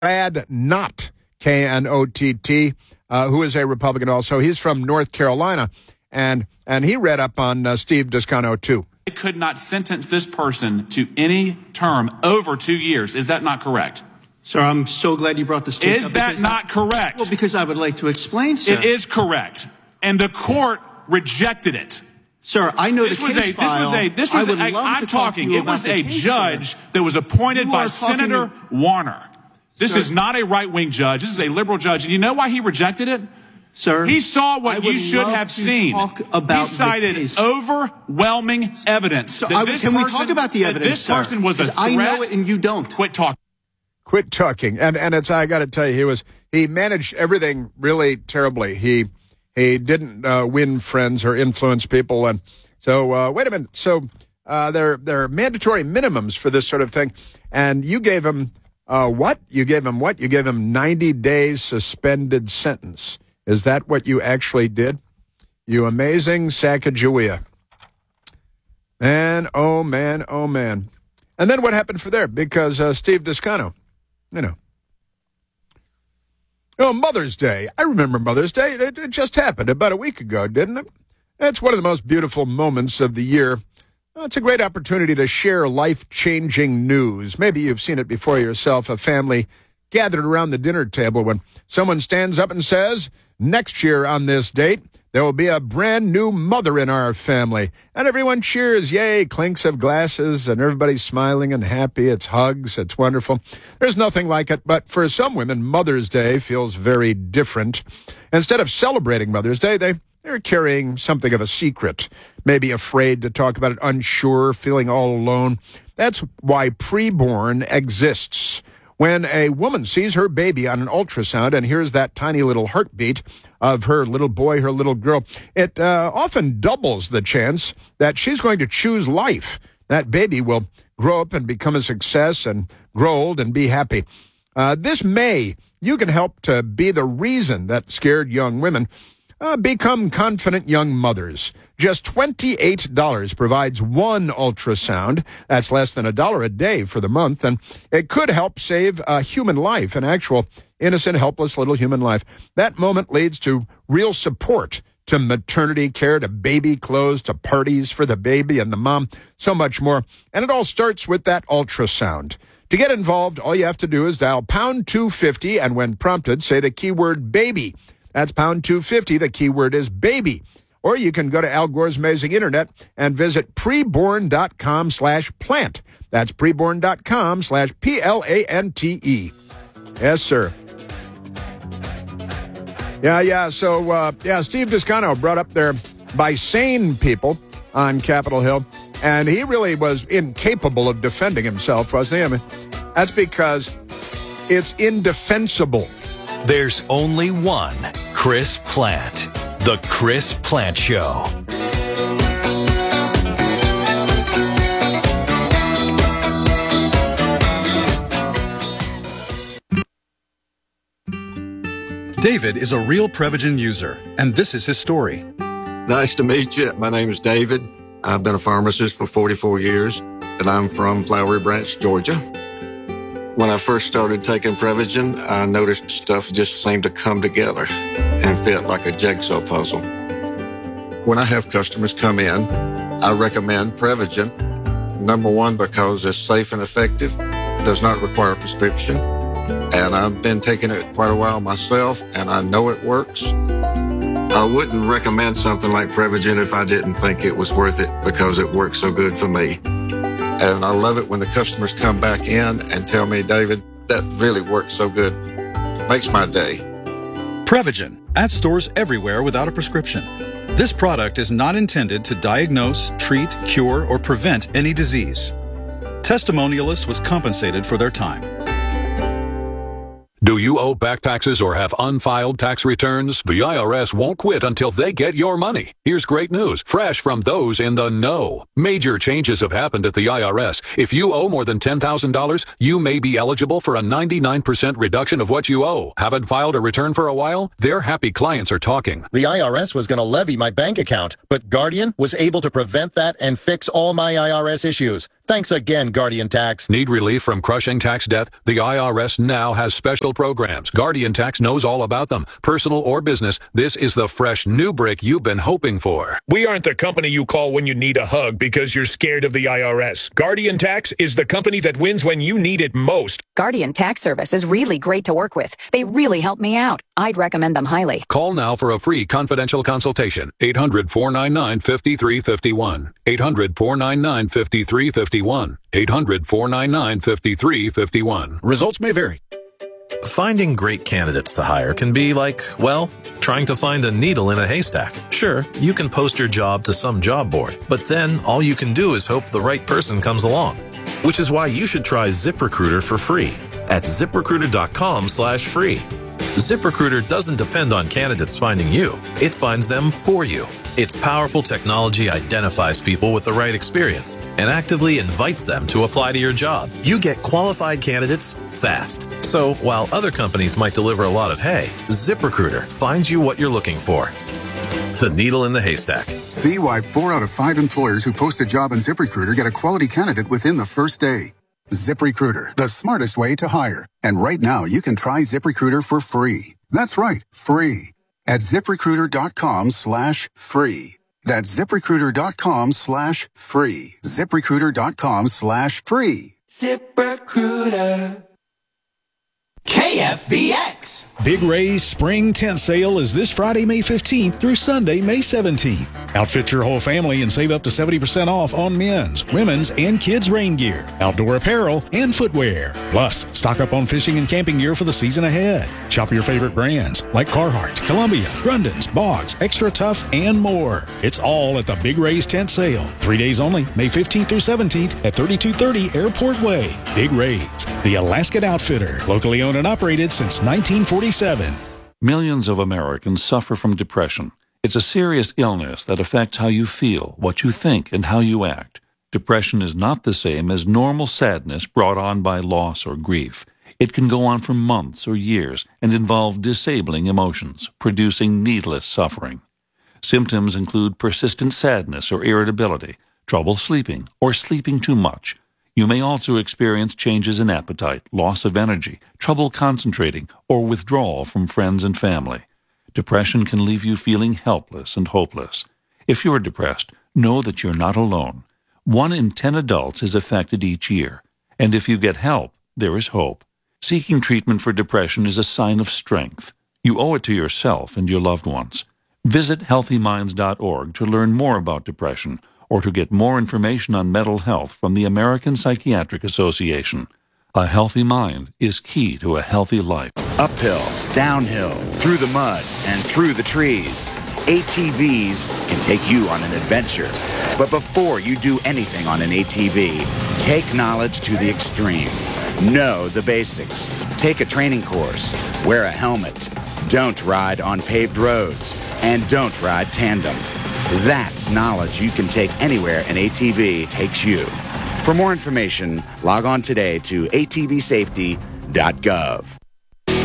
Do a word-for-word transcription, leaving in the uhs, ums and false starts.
Brad Knott, K N O T T, uh, who is a Republican also. He's from North Carolina, and and he read up on uh, Steve Descano, too. They could not sentence this person to any term over two years. Is that not correct? Sir, I'm so glad you brought this to Is that not correct? Well, because I would like to explain, sir. It is correct, and the court rejected it. Sir, I know this the was case a, file. This was a. This was. I would a, love I'm to talk talking. to you It was about a the case, judge sir. that was appointed You by are Senator talking... Warner. This Sir. is not a right-wing judge. This is a liberal judge. And you know why he rejected it? Sir, he saw what you should have to seen. Talk about he cited the case. overwhelming evidence. So that I, this can person, we talk about the evidence, This sir? person was a threat. I know it, and you don't. Quit talking. Quit talking. And and it's I got to tell you, he was he managed everything really terribly. He he didn't uh, win friends or influence people. And so uh, wait a minute. So uh, there there are mandatory minimums for this sort of thing. And you gave him uh, what? You gave him what? You gave him ninety days suspended sentence. Is that what you actually did? You amazing Sacagawea. Man, oh man, oh man. And then what happened for there? Because uh, Steve Descano, you know. Oh, Mother's Day. I remember Mother's Day. It, it just happened about a week ago, didn't it? It's one of the most beautiful moments of the year. Well, it's a great opportunity to share life-changing news. Maybe you've seen it before yourself, a family gathered around the dinner table when someone stands up and says, next year on this date, there will be a brand new mother in our family. And everyone cheers, yay, clinks of glasses, and everybody's smiling and happy. It's hugs, it's wonderful. There's nothing like it, but for some women, Mother's Day feels very different. Instead of celebrating Mother's Day, they, they're carrying something of a secret, maybe afraid to talk about it, unsure, feeling all alone. That's why Preborn exists. When a woman sees her baby on an ultrasound and hears that tiny little heartbeat of her little boy, her little girl, it uh, often doubles the chance that she's going to choose life. That baby will grow up and become a success and grow old and be happy. Uh, this May, you can help to be the reason that scared young women Uh, become confident young mothers. Just twenty-eight dollars provides one ultrasound. That's less than a dollar a day for the month, and it could help save a human life, an actual innocent, helpless little human life. That moment leads to real support, to maternity care, to baby clothes, to parties for the baby and the mom, so much more. And it all starts with that ultrasound. To get involved, all you have to do is dial pound two fifty, and when prompted, say the keyword baby. That's pound two fifty. The keyword is baby. Or you can go to Al Gore's Amazing Internet and visit preborn.com slash plant. That's preborn.com slash P L A N T E. Yes, sir. Yeah, yeah. So, uh, yeah, Steve Descano brought up there by sane people on Capitol Hill, and he really was incapable of defending himself, wasn't he? I mean, that's because it's indefensible. There's only one Chris Plante. The Chris Plante Show. David is a real Prevagen user, and this is his story. Nice to meet you. My name is David. I've been a pharmacist for forty-four years, and I'm from Flowery Branch, Georgia. When I first started taking Prevagen, I noticed stuff just seemed to come together and fit like a jigsaw puzzle. When I have customers come in, I recommend Prevagen. Number one, because it's safe and effective, does not require a prescription, and I've been taking it quite a while myself, and I know it works. I wouldn't recommend something like Prevagen if I didn't think it was worth it because it works so good for me. And I love it when the customers come back in and tell me, David, that really works so good. Makes my day. Prevagen, at stores everywhere without a prescription. This product is not intended to diagnose, treat, cure, or prevent any disease. Testimonialist was compensated for their time. Do you owe back taxes or have unfiled tax returns? The I R S won't quit until they get your money. Here's great news, fresh from those in the know. Major changes have happened at the I R S. If you owe more than ten thousand dollars, you may be eligible for a ninety-nine percent reduction of what you owe. Haven't filed a return for a while? Their happy clients are talking. The I R S was going to levy my bank account, but Guardian was able to prevent that and fix all my I R S issues. Thanks again, Guardian Tax. Need relief from crushing tax debt? The I R S now has special programs. Guardian Tax knows all about them. Personal or business, this is the fresh new brick you've been hoping for. We aren't the company you call when you need a hug because you're scared of the I R S. Guardian Tax is the company that wins when you need it most. Guardian Tax Service is really great to work with. They really help me out. I'd recommend them highly. Call now for a free confidential consultation. eight hundred, four nine nine, five three five one. eight hundred, four nine nine, five three five one. eight hundred, four nine nine, five three five one. Results may vary. Finding great candidates to hire can be like, well, trying to find a needle in a haystack. Sure, you can post your job to some job board, but then all you can do is hope the right person comes along. Which is why you should try ZipRecruiter for free at ZipRecruiter.com slash free. ZipRecruiter doesn't depend on candidates finding you. It finds them for you. Its powerful technology identifies people with the right experience and actively invites them to apply to your job. You get qualified candidates fast. So while other companies might deliver a lot of hay, ZipRecruiter finds you what you're looking for. The needle in the haystack. See why four out of five employers who post a job on ZipRecruiter get a quality candidate within the first day. ZipRecruiter, the smartest way to hire. And right now, you can try ZipRecruiter for free. That's right, free. At ZipRecruiter.com slash free. That's ZipRecruiter.com slash free. ZipRecruiter.com slash free. ZipRecruiter. K F B X. Big Ray's Spring Tent Sale is this Friday, May fifteenth through Sunday, May seventeenth. Outfit your whole family and save up to seventy percent off on men's, women's, and kids' rain gear, outdoor apparel, and footwear. Plus, stock up on fishing and camping gear for the season ahead. Shop your favorite brands like Carhartt, Columbia, Grundens, Boggs, Extra Tough, and more. It's all at the Big Ray's Tent Sale. Three days only, May fifteenth through seventeenth at thirty-two thirty Airport Way. Big Ray's, the Alaskan Outfitter, locally owned and operated since nineteen forty-seven. Millions of Americans suffer from depression. It's a serious illness that affects how you feel, what you think, and how you act. Depression is not the same as normal sadness brought on by loss or grief. It can go on for months or years and involve disabling emotions, producing needless suffering. Symptoms include persistent sadness or irritability, trouble sleeping, or sleeping too much. You may also experience changes in appetite, loss of energy, trouble concentrating, or withdrawal from friends and family. Depression can leave you feeling helpless and hopeless. If you're depressed, know that you're not alone. One in ten adults is affected each year, and if you get help, there is hope. Seeking treatment for depression is a sign of strength. You owe it to yourself and your loved ones. Visit healthy minds dot org to learn more about depression or to get more information on mental health from the American Psychiatric Association. A healthy mind is key to a healthy life. Uphill, downhill, through the mud, and through the trees. A T Vs can take you on an adventure. But before you do anything on an A T V, take knowledge to the extreme. Know the basics. Take a training course. Wear a helmet. Don't ride on paved roads. And don't ride tandem. That's knowledge you can take anywhere an A T V takes you. For more information, log on today to A T V safety dot gov.